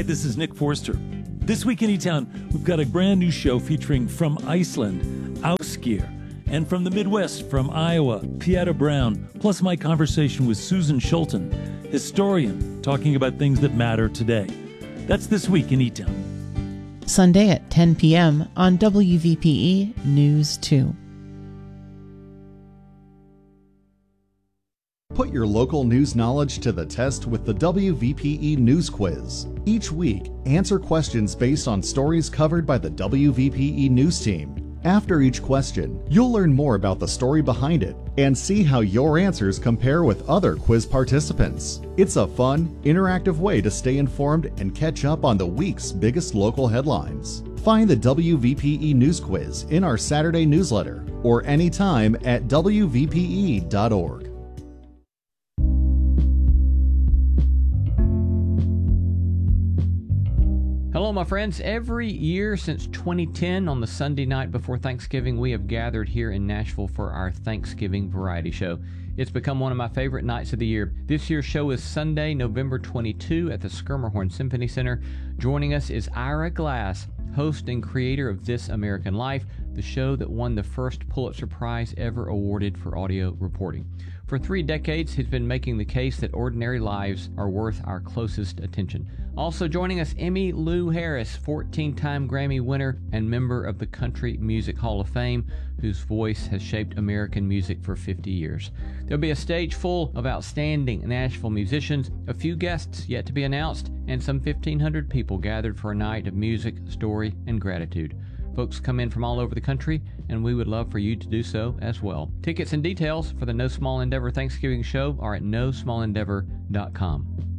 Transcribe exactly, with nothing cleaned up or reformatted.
Hi, this is Nick Forster. This week in E-Town, we've got a brand new show featuring from Iceland, Ásgeir, and from the Midwest, from Iowa, Pieta Brown, plus my conversation with Susan Schulten, historian, talking about things that matter today. That's this week in E-Town. Sunday at ten p.m. on W V P E News two. Put your local news knowledge to the test with the W V P E News Quiz. Each week, answer questions based on stories covered by the W V P E News team. After each question, you'll learn more about the story behind it and see how your answers compare with other quiz participants. It's a fun, interactive way to stay informed and catch up on the week's biggest local headlines. Find the W V P E News Quiz in our Saturday newsletter or anytime at W V P E dot org. Hello, my friends. Every year since twenty ten, on the Sunday night before Thanksgiving, we have gathered here in Nashville for our Thanksgiving Variety Show. It's become one of my favorite nights of the year. This year's show is Sunday, November twenty-second at the Schermerhorn Symphony Center. Joining us is Ira Glass, host and creator of This American Life, the show that won the first Pulitzer Prize ever awarded for audio reporting. For three decades, he's been making the case that ordinary lives are worth our closest attention. Also joining us, Emmylou Harris, fourteen-time Grammy winner and member of the Country Music Hall of Fame, whose voice has shaped American music for fifty years. There'll be a stage full of outstanding Nashville musicians, a few guests yet to be announced, and some fifteen hundred people gathered for a night of music, story, and gratitude. Folks come in from all over the country, and we would love for you to do so as well. Tickets and details for the No Small Endeavor Thanksgiving show are at no small endeavor dot com.